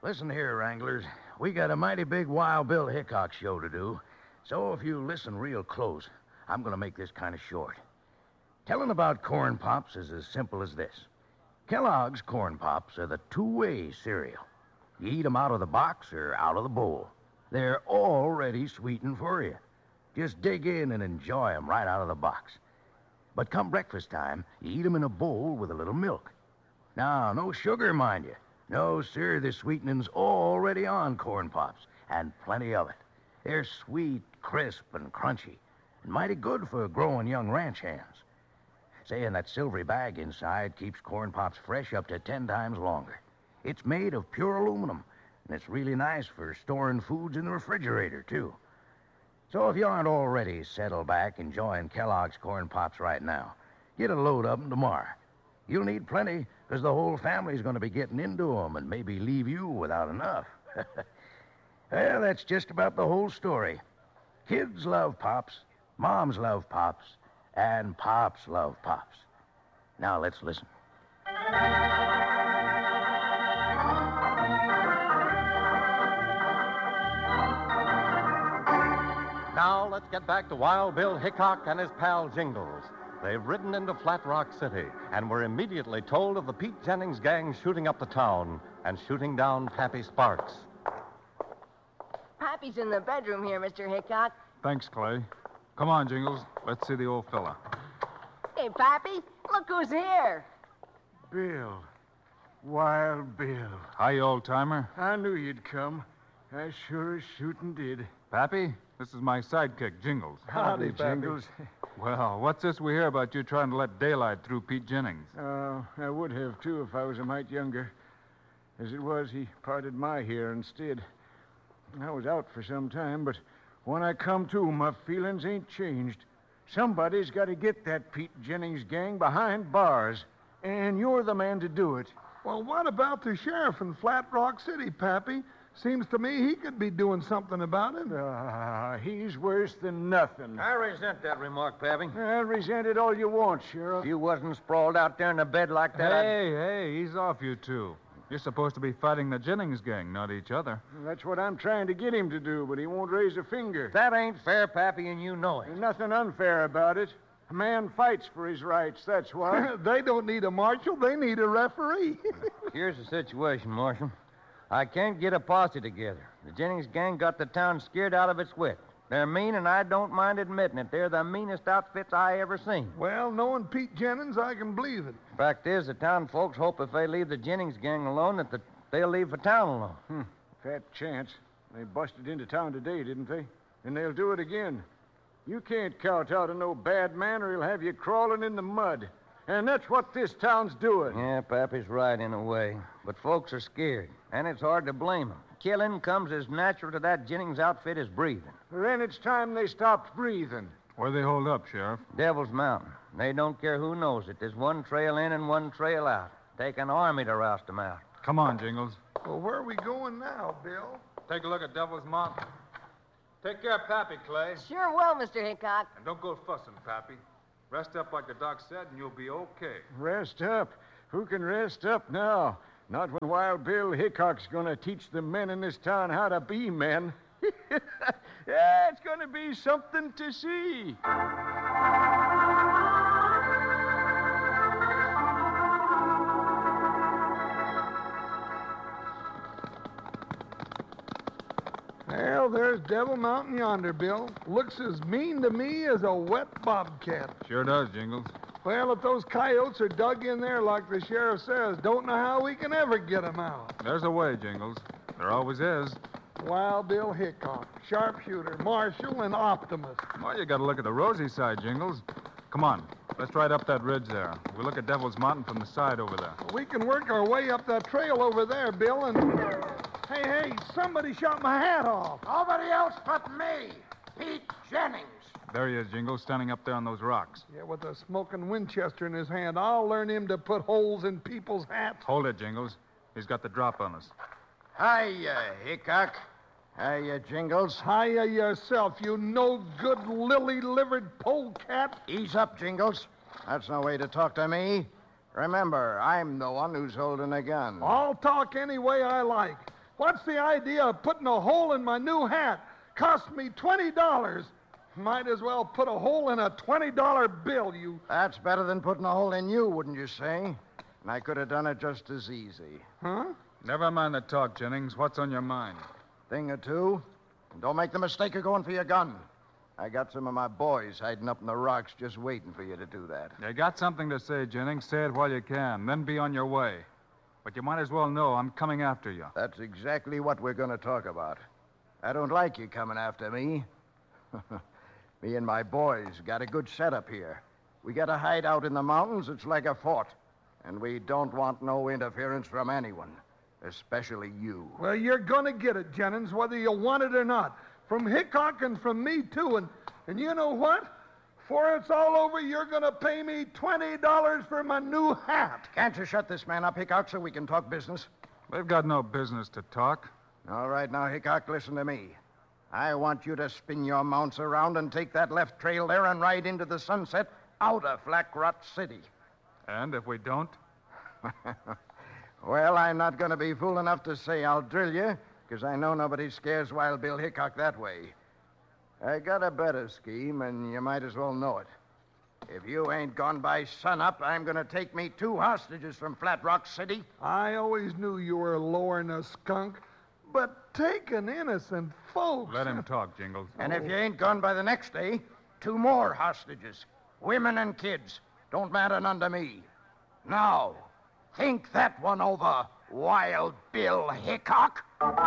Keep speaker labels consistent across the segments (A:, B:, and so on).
A: Listen here, Wranglers. We got a mighty big Wild Bill Hickok show to do. So if you listen real close, I'm going to make this kind of short. Telling about Corn Pops is as simple as this. Kellogg's Corn Pops are the two-way cereal. You eat them out of the box or out of the bowl. They're already sweetened for you. Just dig in and enjoy them right out of the box. But come breakfast time, you eat them in a bowl with a little milk. Now, no sugar, mind you. No, sir, the sweetening's already on Corn Pops, and plenty of it. They're sweet, crisp, and crunchy, and mighty good for growing young ranch hands. Saying that silvery bag inside keeps Corn Pops fresh up to 10 times longer. It's made of pure aluminum, and it's really nice for storing foods in the refrigerator, too. So if you aren't already settled back enjoying Kellogg's Corn Pops right now, get a load of them tomorrow. You'll need plenty, because the whole family's going to be getting into them and maybe leave you without enough. Well, that's just about the whole story. Kids love Pops, moms love Pops, and Pops love Pops. Now let's listen.
B: Now let's get back to Wild Bill Hickok and his pal Jingles. They've ridden into Flat Rock City and were immediately told of the Pete Jennings gang shooting up the town and shooting down Pappy Sparks.
C: Pappy's in the bedroom here, Mr. Hickok.
D: Thanks, Clay. Come on, Jingles. Let's see the old fella.
C: Hey, Pappy, look who's here.
E: Bill. Wild Bill.
D: Hi, old-timer.
E: I knew you'd come. I sure as shooting did.
D: Pappy, this is my sidekick, Jingles.
E: Howdy, Jingles.
D: Well, what's this we hear about you trying to let daylight through Pete Jennings?
E: I would have, too, if I was a mite younger. As it was, he parted my hair instead. I was out for some time, but when I come to, my feelings ain't changed. Somebody's got to get that Pete Jennings gang behind bars, and you're the man to do it.
F: Well, what about the sheriff in Flat Rock City, Pappy? Seems to me he could be doing something about it.
E: He's worse than nothing.
A: I resent that remark, Pappy.
E: Well, resent it all you want, Sheriff.
A: If you wasn't sprawled out there in the bed like that,
D: Hey, ease off, you two. You're supposed to be fighting the Jennings gang, not each other.
E: That's what I'm trying to get him to do, but he won't raise a finger.
A: That ain't fair, Pappy, and you know it.
E: There's nothing unfair about it. A man fights for his rights, that's what.
F: They don't need a marshal, they need a referee.
A: Here's the situation, Marshal. I can't get a posse together. The Jennings gang got the town scared out of its wit. They're mean, and I don't mind admitting it. They're the meanest outfits I ever seen.
F: Well, knowing Pete Jennings, I can believe it.
A: Fact is, the town folks hope if they leave the Jennings gang alone, they'll leave the town alone.
E: Fat chance. They busted into town today, didn't they? And they'll do it again. You can't count out no bad man, or he'll have you crawling in the mud. And that's what this town's doing.
A: Yeah, Pappy's right in a way. But folks are scared, and it's hard to blame them. Killing comes as natural to that Jennings outfit as breathing.
E: Then it's time they stopped breathing.
D: Where they hold up, Sheriff?
A: Devil's Mountain. They don't care who knows it. There's one trail in and one trail out. Take an army to roust them out.
D: Come on, Jingles.
F: Well, where are we going now, Bill?
D: Take a look at Devil's Mountain. Take care of Pappy, Clay.
C: Sure will, Mr. Hickok.
D: And don't go fussing, Pappy. Rest up like the doc said, and you'll be okay.
E: Rest up? Who can rest up now? Not when Wild Bill Hickok's going to teach the men in this town how to be men. Yeah, it's going to be something to see.
F: Well, there's Devil Mountain yonder, Bill. Looks as mean to me as a wet bobcat.
D: Sure does, Jingles.
F: Well, if those coyotes are dug in there like the sheriff says, don't know how we can ever get them out.
D: There's a way, Jingles. There always is.
F: Wild Bill Hickok, sharpshooter, marshal, and optimist.
D: Well, you got to look at the rosy side, Jingles. Come on. Let's ride up that ridge there. We'll look at Devil's Mountain from the side over there.
F: We can work our way up that trail over there, Bill, and... Hey, somebody shot my hat off.
G: Nobody else but me, Pete Jennings.
D: There he is, Jingles, standing up there on those rocks.
F: Yeah, with a smoking Winchester in his hand. I'll learn him to put holes in people's hats.
D: Hold it, Jingles. He's got the drop on us.
G: Hiya, Hickok. Hiya, Jingles.
F: Hiya yourself, you no-good, lily-livered polecat.
G: Ease up, Jingles. That's no way to talk to me. Remember, I'm the one who's holding a gun.
F: I'll talk any way I like. What's the idea of putting a hole in my new hat? Cost me $20. Might as well put a hole in a $20 bill, you...
G: That's better than putting a hole in you, wouldn't you say? And I could have done it just as easy.
F: Huh?
D: Never mind the talk, Jennings. What's on your mind?
G: Thing or two. And don't make the mistake of going for your gun. I got some of my boys hiding up in the rocks just waiting for you to do that.
D: You got something to say, Jennings. Say it while you can. Then be on your way. But you might as well know I'm coming after you.
G: That's exactly what we're going to talk about. I don't like you coming after me. Me and my boys got a good setup here. We got a hideout in the mountains. It's like a fort. And we don't want no interference from anyone, especially you.
F: Well, you're going to get it, Jennings, whether you want it or not. From Hickok and from me, too. And you know what? Before it's all over, you're going to pay me $20 for my new hat.
G: Can't you shut this man up, Hickok, so we can talk business?
D: They've got no business to talk.
G: All right, now, Hickok, listen to me. I want you to spin your mounts around and take that left trail there and ride into the sunset out of Flat Rock City.
D: And if we don't?
G: Well, I'm not going to be fool enough to say I'll drill you, because I know nobody scares Wild Bill Hickok that way. I got a better scheme, and you might as well know it. If you ain't gone by sunup, I'm going to take me 2 hostages from Flat Rock City.
F: I always knew you were lowering a skunk, but taking innocent folks...
D: Let him talk, Jingles.
G: And if you ain't gone by the next day, 2 more hostages. Women and kids. Don't matter none to me. Now, think that one over, Wild Bill Hickok.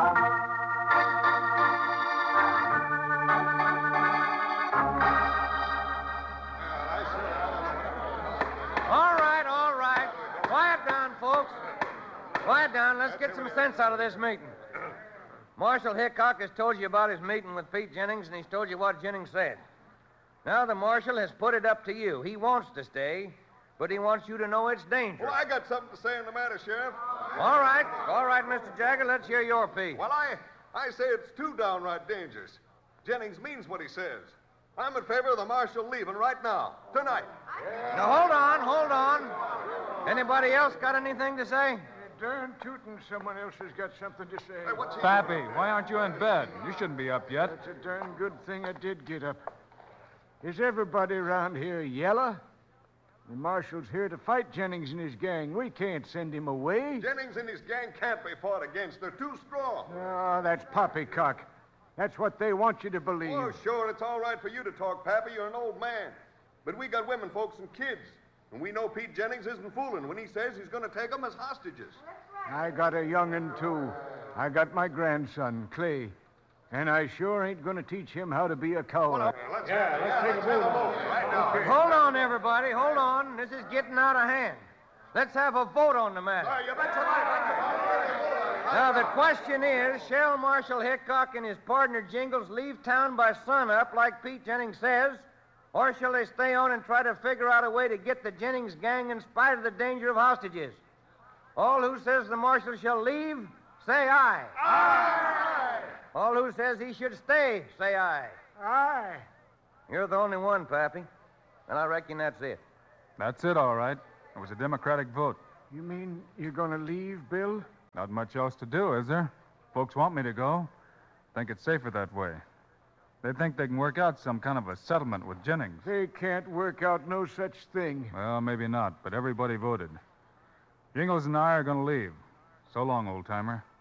H: All right. Quiet down, folks. Quiet down. Let's get some sense out of this meeting. Marshal Hickok has told you about his meeting with Pete Jennings, and he's told you what Jennings said. Now the marshal has put it up to you. He wants to stay, but he wants you to know it's dangerous.
I: Well, I got something to say on the matter, Sheriff.
H: All right, Mr. Jagger, let's hear your piece.
I: Well, I say it's too downright dangerous. Jennings means what he says. I'm in favor of the marshal leaving right now, tonight.
H: Now, hold on. Anybody else got anything to say?
E: Darn tootin', someone else has got something to say.
I: Hey, what's he...
D: Pappy, why aren't you in bed? You shouldn't be up yet.
E: That's a darn good thing I did get up. Is everybody around here yellow? The marshal's here to fight Jennings and his gang. We can't send him away.
I: Jennings and his gang can't be fought against. They're too strong.
E: Oh, that's poppycock. That's what they want you to believe.
I: Oh, sure, it's all right for you to talk, Pappy. You're an old man. But we got women folks and kids. And we know Pete Jennings isn't fooling when he says he's going to take them as hostages.
E: I got a young'un, too. I got my grandson, Clay. And I sure ain't going to teach him how to be a coward.
I: Let's take a move right now.
E: Okay.
H: Hold on, everybody. Hold on. This is getting out of hand. Let's have a vote on the matter.
I: You betcha right.
H: Now, the question is, shall Marshal Hickok and his partner Jingles leave town by sunup like Pete Jennings says, or shall they stay on and try to figure out a way to get the Jennings gang in spite of the danger of hostages? All who says the marshal shall leave, say aye.
I: Aye!
H: All who says he should stay, say aye.
E: Aye.
H: You're the only one, Pappy. And I reckon that's it.
D: That's it, all right. It was a Democratic vote.
E: You mean you're going to leave, Bill?
D: Not much else to do, is there? Folks want me to go. Think it's safer that way. They think they can work out some kind of a settlement with Jennings.
E: They can't work out no such thing.
D: Well, maybe not, but everybody voted. Jingles and I are going to leave. So long, old-timer.